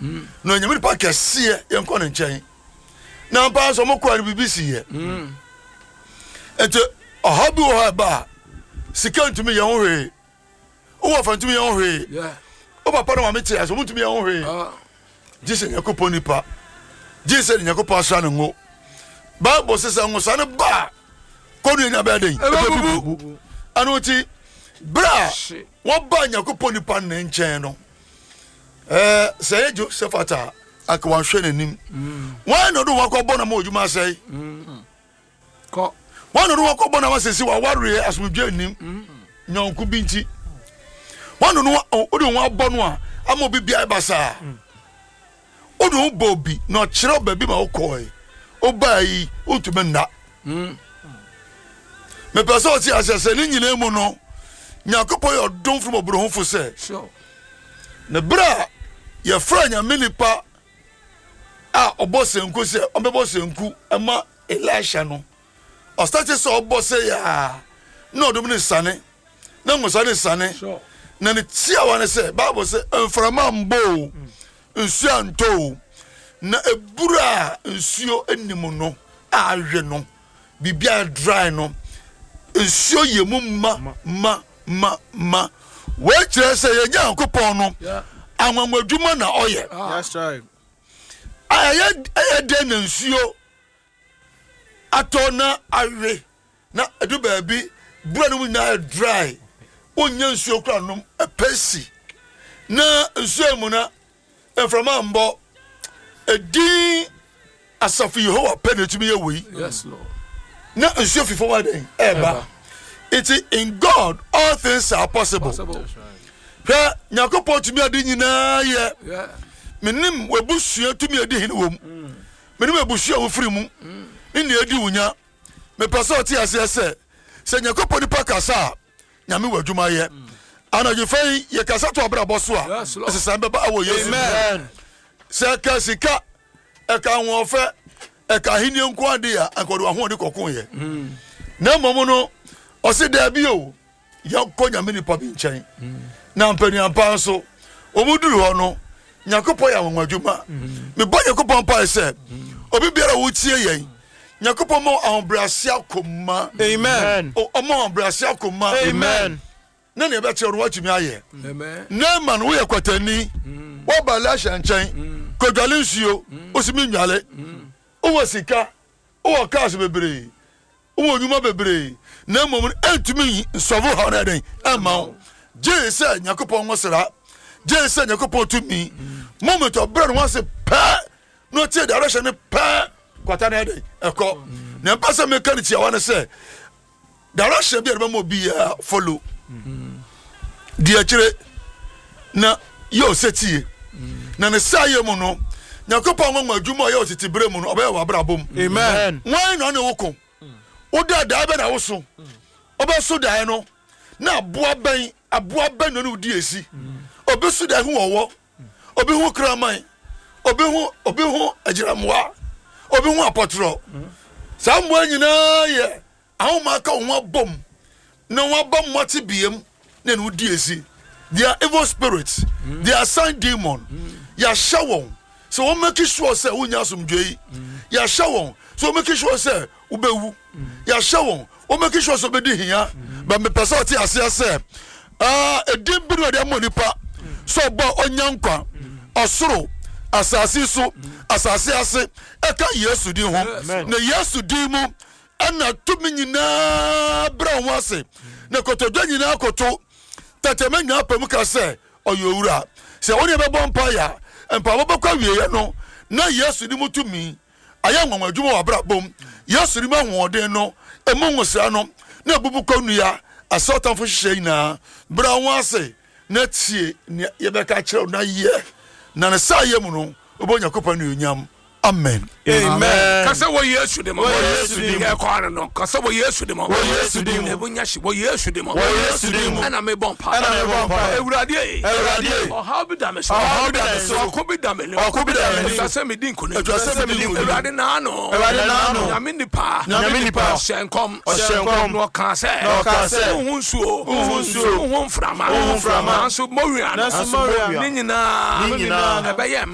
no nyame pa kɛseɛ yɛnkɔ ne nkyɛn na mpa so mo kwa ne BBC yɛ ente ɔhabi wɔ ha ba sika ntumi yɛ ho hwee wo fa ntumi yɛ ho hwee o papa no ma mete aso ntumi yɛ ho hwee Jesus yakopɔ nipa Jesus yakopɔ asra ne ngo Bible says ngo sa ne ba kɔnu nya ba den ebebubu anoti bra wo ba yakopɔ nipa ne nkyɛn no sɛ yɛ Josephat aka wan hwɛ nanim wan no do wakɔbɔ na ma odwuma sɛe kɔ wan no do wakɔbɔ na ma sɛsi wa warre asomdwe nim nyɔnko bi nti wan no odi won abɔ no a ama obi bia basa odi won bobi na ɔkyerɛ baabi ma wokɔe obai utumenda me pɛsɛ ɔti asɛsɛ ne nyina mu no nyakopɔ yɛ ɔdom from obrohofo sɛ ne bra yɛ fra nyame nipa a ɔbɔ senku sɛ ɔbɛbɔ senku ɛma Elisha no ɔstati sɛ ɔbɔ sɛ ya na ɔdom ne sane na ngosa ne sane na ne tia wane sɛ Bible sɛ mframa mbo nsuo anto na ebura nsuo anim no ahwe no bibia dry no nsuo yemu ma we kyerɛ sɛ yɛnya nkopɔn no anwanwadwuma na ɔyɛ that's right ayɛ den nsuo atɔ na ahwe na edu baabi bura no na dry onya nsuo kra no epesi na nsuo mu na mframa mbɔ edi asafu Yehowa penetumi ye wi yes Lord na nsuo fifo wa den eba it is in God all things are possible hwɛ nyakopɔ tumi ade nyinaa yɛ menim webusua tumi ade hin wom menim webusua wo firi mu ne edi wunya me pɛsɛ ɔte ase sɛ nyakopɔ nipa kasa nyame wadwuma yɛ anaje fai ye kasa to abrabɔ so a ɛsesa bɛba awɔ Yesu amen sɛ ka sika ɛka wɔfɛ ɛka hini nko ade a akɔdo ho de kokon yɛ na momo no ɔse da bi o yakɔ nyame nipa bi nkyɛn na mpani ampa so omuduru hɔ no nyakopɔ ya wɔnwadwuma me bɔ nyakopɔ pa sɛ obi biara wo tie yɛn nyakopɔ mo ahombrase akoma amen ɔmo ahombrase akoma amen na ne bɛkyɛ ro watumi ayɛ amen na man wo yɛ kwatani wo ba la hyankyɛn kodwale nsuo osimi nwale wo sika wo kaas bebre wo nyuma bebre na mom entumi nsɔvo ha na den ama je se nyakopɔn ngosra je se nyakopɔn tumi moment obra no wase pa no tie direction ne pa kwata na den ɛkɔ na mpasa mekaniti awane se direction bi erba mo bi follow dia kire na yo setie na ne saye mu no nyakopɔn ngwa adwuma yo titibre mu no obɛ wa brabom amen wan no ne woko oda da be na woso obɛ so da no na aboa ben no udi esi obɛ so da hu wɔwɔ obi hu kraman obi hu agiramwa obi hu apotro sambo nyina ye ahoma ka ho bom na ho bom mati biem na no udi esi they are evil spirits they are sign demon ya shawon so we make sure say unya asomdwei ya shawon so we make sure say ubewu ya shawon we make sure so bedi hia ba me pesa oti ase say edin bi no de monipa so bo onyankwa osoro asase so asase ase eka Yesu din ho na Yesu din mu ana tumi nyina bra ho ase na kotodwa nyina koto tatemanya apam ka se oyowura se woni be bompa ya empa bobekwa wiye no na Yesu ni mutumi aya nwanwadwuma wa brabom Yesu ni mahwode no emunwosra no na bubukwa nua asotamfo hye nyina bra ho ase na tie ye beka kire na ye na ne saye mu no obonya kopa no nyam amen amen kasa wo Yesu de mo wo Yesu de mo ko no kasa wo Yesu de mo wo Yesu de mo ebonya hye wo Yesu de mo wo Yesu de mo ana me bompa ewurade o how be damage o ko be damage kasa me din ko no ewurade na no nyame nipa hyenkom no ka se hunsuo hunframa so mowia ni nyina ebe ye